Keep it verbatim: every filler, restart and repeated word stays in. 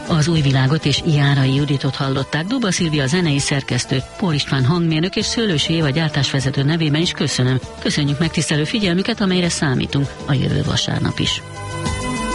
Az Új Világot és Járai Juditot hallották. Duba Szilvia zenei szerkesztő, Pól István hangmérnök és Szőlősi Éva gyártásvezető nevében is köszönöm. Köszönjük megtisztelő figyelmüket, amelyre számítunk a jövő vasárnap is.